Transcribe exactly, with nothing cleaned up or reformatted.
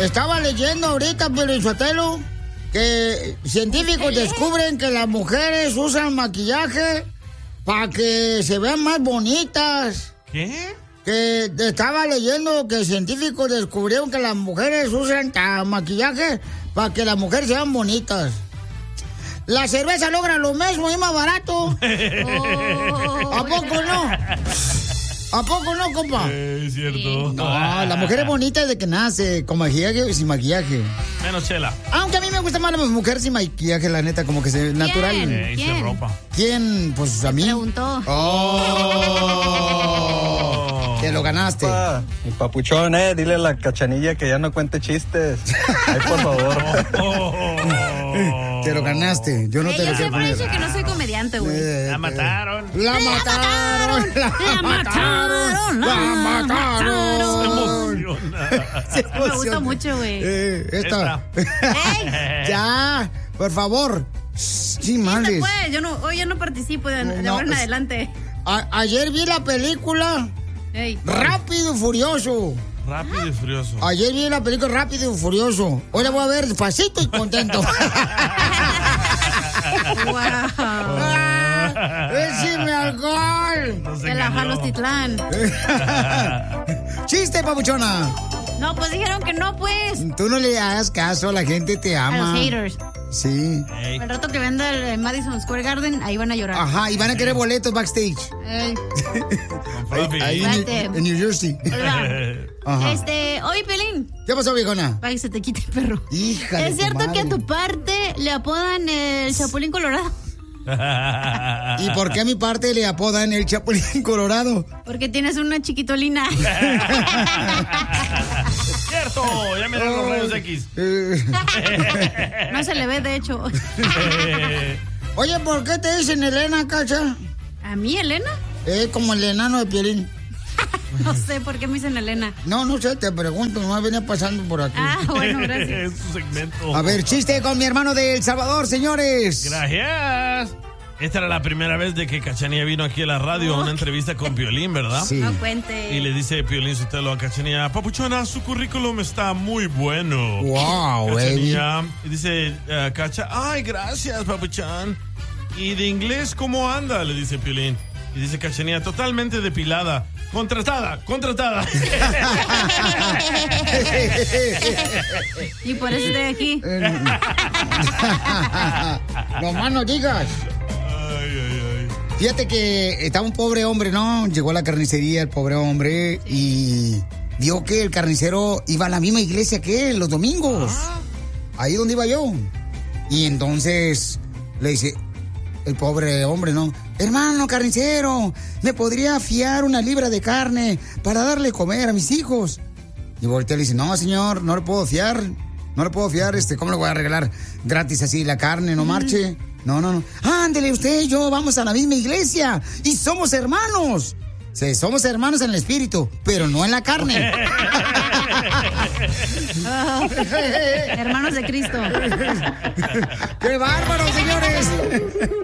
estaba leyendo ahorita, Pelizotelo, que científicos descubren que las mujeres usan maquillaje para que se vean más bonitas. ¿Qué? Que estaba leyendo que científicos descubrieron que las mujeres usan ah, maquillaje para que las mujeres se vean bonitas. La cerveza logra lo mismo y más barato. Oh. ¿A poco no? ¿A poco no, compa? Eh, es cierto. No, la mujer es bonita desde que nace, con maquillaje y sin maquillaje. Menos Chela. Aunque a mí me gusta más la mujer sin maquillaje, la neta, como que se ¿Quién? natural. Eh, ¿Quién? sin ropa. ¿Quién? Pues a mí. Preguntó. Oh. Te lo ganaste. Pa, mi papuchón, eh, dile a la Cachanilla que ya no cuente chistes. Ay, por favor. Oh. Te lo ganaste. Yo no Eh, te yo lo siempre he quiero dicho poner. que no soy comediante, güey. Eh, La mataron. La mataron. La mataron. La mataron. Se emociona. Se Me gusta emociona. mucho, güey. Eh, esta. ¡Ey! Ya, por favor. Sí, males. Pues, yo no, hoy ya no participo de, de No, ahora en es- adelante. A- ayer vi la película Ey. Rápido y Furioso. Rápido y furioso. Ayer vi la película Rápido y Furioso. Hoy la voy a ver despacito y contento. Wow. ¡Ah! ¡Écheme alcohol! No se De la engañó. Jalostitlán. ¡Chiste, papuchona! No, pues dijeron que no, pues. Tú no le hagas caso, la gente te A los ama. haters. Sí. Ey. El rato que venda el Madison Square Garden, ahí van a llorar. Ajá, y van a querer boletos backstage. Ey. Con Fluffy. Ahí en, Espérate. en New Jersey. Hola. Ajá. Este, oye, Pelín. ¿Qué pasó, viejona? Para que se te quite el perro. Hija de ¿Es tu cierto que a madre. tu parte le apodan el Chapulín Colorado? ¿Y por qué a mi parte le apodan el Chapulín Colorado? Porque tienes una chiquitolina. Cierto, ya miran los rayos X. Eh, No se le ve, de hecho. Oye, ¿por qué te dicen Elena, Cacha? ¿A mí, Elena? Es como el enano de Piolín. No sé por qué me dicen Elena. No, no sé, te pregunto, no venía pasando por aquí. Ah, bueno, gracias. Es su segmento. A ver, chiste con mi hermano de El Salvador, señores. Gracias. Esta era la primera vez de que Cachanilla vino aquí a la radio a una entrevista con Piolín, ¿verdad? Sí. No cuente. Y le dice Piolín Sotelo a Cachanilla, papuchona, su currículum está muy bueno. Wow, baby. Cachanilla, y dice eh, Cacha, ay, gracias, papuchón. ¿Y de inglés cómo anda? Le dice Piolín. Y dice Cachanilla, totalmente depilada. Contratada, contratada. Y por eso estoy aquí. No más no digas. Ay, ay, ay. Fíjate que estaba un pobre hombre, ¿no? Llegó a la carnicería el pobre hombre y vio que el carnicero iba a la misma iglesia que él los domingos. Ahí donde iba yo. Y entonces le dice el pobre hombre, ¿no? Hermano carnicero, ¿me podría fiar una libra de carne para darle comer a mis hijos? Y voltea y le dice, no, señor, no le puedo fiar. No le puedo fiar, este, ¿cómo le voy a regalar gratis así la carne? No marche. No, no, no. Ándele, usted y yo vamos a la misma iglesia y somos hermanos. Sí, somos hermanos en el espíritu, pero no en la carne. Oh, hermanos de Cristo. ¡Qué bárbaro, señores!